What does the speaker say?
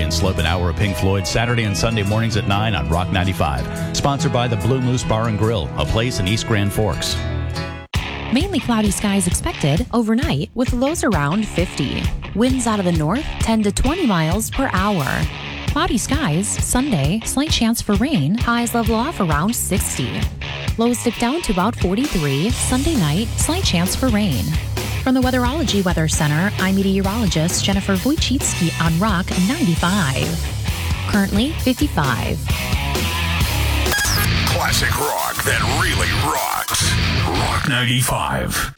and Slope, an hour of Pink Floyd, Saturday and Sunday mornings at 9 on Rock 95. Sponsored by the Blue Moose Bar and Grill, a place in East Grand Forks. Mainly cloudy skies expected overnight with lows around 50. Winds out of the north 10 to 20 miles per hour. Cloudy skies Sunday, slight chance for rain, highs level off around 60. Lows dip down to about 43. Sunday night, slight chance for rain. From the Weatherology Weather Center, I'm meteorologist Jennifer Wojcicki on Rock 95. Currently 55. Classic rock that really rocks. Rock 95.